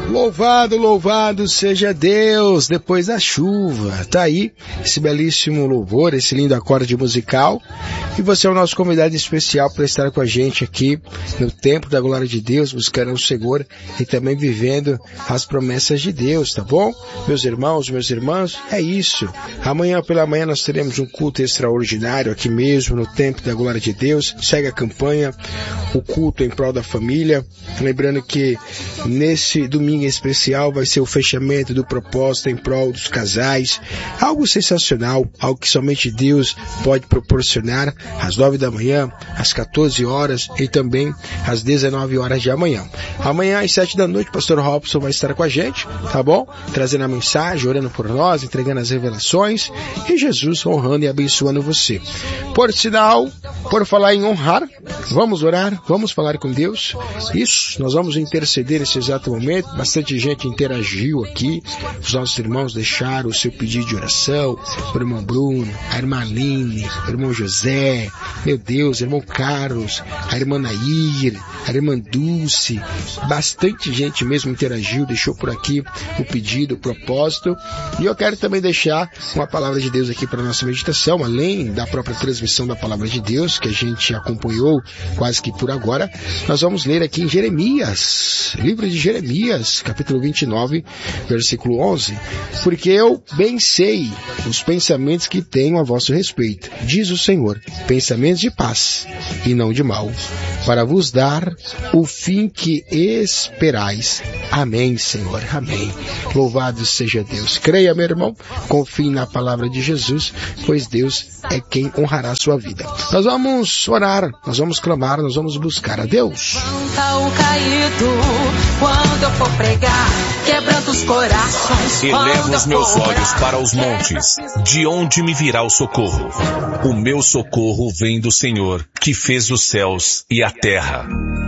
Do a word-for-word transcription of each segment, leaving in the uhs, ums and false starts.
Louvado, louvado seja Deus depois da chuva. Tá aí esse belíssimo louvor, esse lindo acorde musical. E você é o nosso convidado especial para estar com a gente aqui no Templo da Glória de Deus, buscando o Senhor e também vivendo as promessas de Deus, tá bom? Meus irmãos, meus irmãos, é isso. Amanhã pela manhã nós teremos um culto extraordinário aqui mesmo no Templo da Glória de Deus. Segue a campanha, o culto em prol da família. Lembrando que nesse domingo especial vai ser o fechamento do propósito em prol dos casais. Algo sensacional, algo que somente Deus pode proporcionar, às nove da manhã, às quatorze horas e também às dezenove horas de amanhã. Amanhã às sete da noite o pastor Robson vai estar com a gente, tá bom? Trazendo a mensagem, orando por nós, entregando as revelações e Jesus honrando e abençoando você. Por sinal, por falar em honrar, vamos orar, vamos falar com Deus. Isso, nós vamos interceder nesse exato momento. Bastante gente interagiu aqui, os nossos irmãos deixaram o seu pedido de oração, o irmão Bruno, a irmã Aline, o irmão José, meu Deus, o irmão Carlos, a irmã Nair, a irmã Dulce, bastante gente mesmo interagiu, deixou por aqui o pedido, o propósito, e eu quero também deixar uma palavra de Deus aqui para a nossa meditação, além da própria transmissão da palavra de Deus, que a gente acompanhou quase que por agora. Nós vamos ler aqui em Jeremias, livro de Jeremias, capítulo vinte e nove, versículo onze, porque eu bem sei os pensamentos que tenho a vosso respeito, diz o Senhor, pensamentos de paz e não de mal, para vos dar o fim que esperais. Amém, Senhor, amém. Louvado seja Deus. Creia, meu irmão, confie na palavra de Jesus, pois Deus é quem honrará a sua vida. Nós vamos orar, nós vamos clamar, nós vamos buscar a Deus. O caído, quando eu for pregar, quebrando os corações. Elevo os meus olhos para os montes, de onde me virá o socorro? O meu socorro vem do Senhor, que fez os céus e a terra.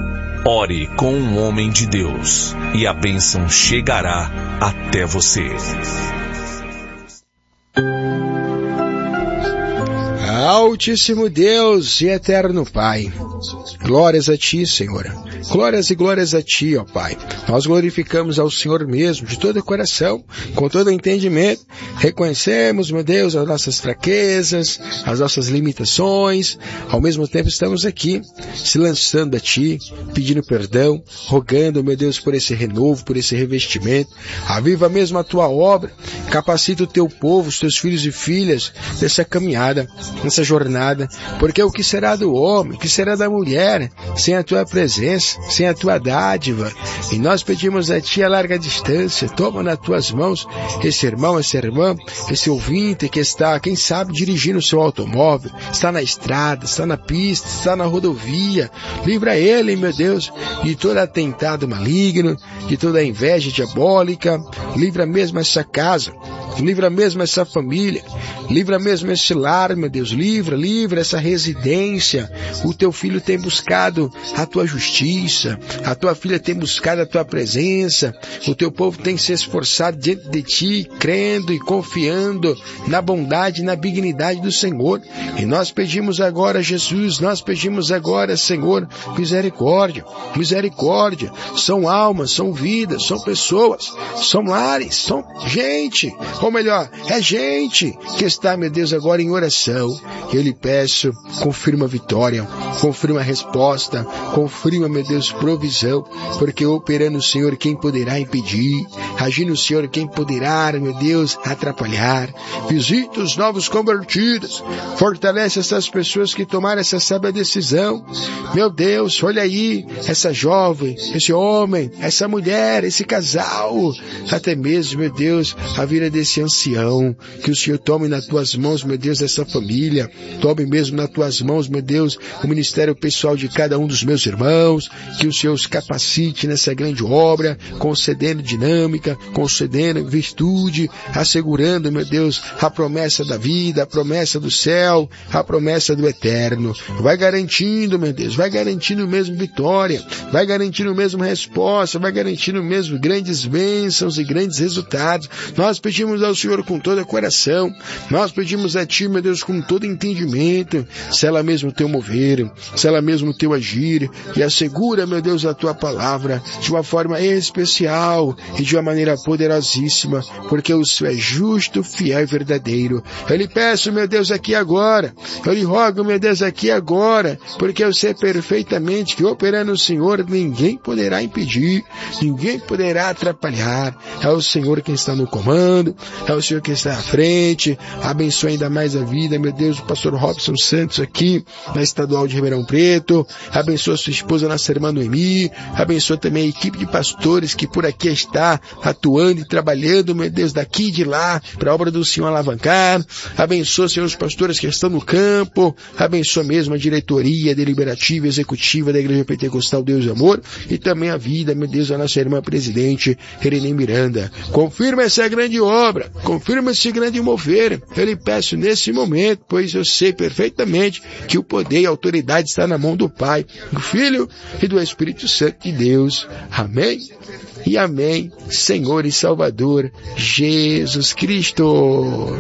Ore com um homem de Deus, e a bênção chegará até você. Altíssimo Deus e eterno Pai, glórias a Ti, Senhor. Glórias e glórias a Ti, ó Pai. Nós glorificamos ao Senhor mesmo, de todo o coração, com todo o entendimento. Reconhecemos, meu Deus, as nossas fraquezas, as nossas limitações. Ao mesmo tempo estamos aqui, se lançando a Ti, pedindo perdão, rogando, meu Deus, por esse renovo, por esse revestimento. Aviva mesmo a Tua obra, capacita o Teu povo, os Teus filhos e filhas, nessa caminhada, nessa jornada, porque o que será do homem, o que será da mulher, sem a Tua presença, sem a Tua dádiva? E nós pedimos a Ti a larga distância, toma nas Tuas mãos esse irmão, essa irmã, esse ouvinte que está, quem sabe, dirigindo o seu automóvel, está na estrada, está na pista, está na rodovia. Livra ele, meu Deus, de todo atentado maligno, de toda inveja diabólica. Livra mesmo essa casa, livra mesmo essa família, livra mesmo esse lar, meu Deus, livra, livra essa residência. O Teu filho tem buscado a Tua justiça, a Tua filha tem buscado a Tua presença, o Teu povo tem se esforçado diante de Ti, crendo e confiando na bondade e na benignidade do Senhor. E nós pedimos agora, Jesus, nós pedimos agora, Senhor, misericórdia, misericórdia. São almas, são vidas, são pessoas, são lares, são gente, ou melhor, é gente que está, meu Deus, agora em oração. Eu lhe peço, confirma a vitória, confirma a resposta, confirma, meu Deus, provisão, porque operando o Senhor, quem poderá impedir? Agindo o Senhor, quem poderá, meu Deus, atrapalhar? Visita os novos convertidos, fortalece essas pessoas que tomaram essa sábia decisão. Meu Deus, olha aí, essa jovem, esse homem, essa mulher, esse casal, até mesmo, meu Deus, a vida desse ancião, que o Senhor tome nas Tuas mãos, meu Deus, essa família, tome mesmo nas Tuas mãos, meu Deus, o ministério pessoal de cada um dos meus irmãos, que o Senhor os capacite nessa grande obra, concedendo dinâmica, concedendo virtude, assegurando, meu Deus, a promessa da vida, a promessa do céu, a promessa do eterno. Vai garantindo, meu Deus, vai garantindo mesmo vitória, vai garantindo mesmo resposta, vai garantindo mesmo grandes bênçãos e grandes resultados. Nós pedimos pedimos ao Senhor com todo o coração, nós pedimos a Ti, meu Deus, com todo entendimento, se ela mesmo o Teu mover, se ela mesmo o Teu agir, e assegura, meu Deus, a Tua palavra de uma forma especial e de uma maneira poderosíssima, porque o Senhor é justo, fiel e verdadeiro. Eu lhe peço, meu Deus, aqui agora, eu lhe rogo, meu Deus, aqui agora, porque eu sei perfeitamente que operando o Senhor, ninguém poderá impedir, ninguém poderá atrapalhar. É o Senhor quem está no comando, é o Senhor quem está à frente. Abençoe ainda mais a vida, meu Deus, do pastor Robson Santos aqui, na Estadual de Ribeirão Preto. Abençoa sua esposa, nossa irmã Noemi. Abençoa também a equipe de pastores que por aqui está atuando e trabalhando, meu Deus, daqui e de lá, para a obra do Senhor alavancar. Abençoa, Senhor, os pastores que estão no campo. Abençoa mesmo a diretoria deliberativa e executiva da Igreja Pentecostal Deus e Amor, e também a vida, meu Deus, da nossa irmã presidente, Irene Miranda. Confirma essa grande obra, confirma esse grande mover. Eu lhe peço nesse momento, pois eu sei perfeitamente que o poder e a autoridade está na mão do Pai, do Filho e do Espírito Santo de Deus. Amém e amém, Senhor e Salvador Jesus Cristo.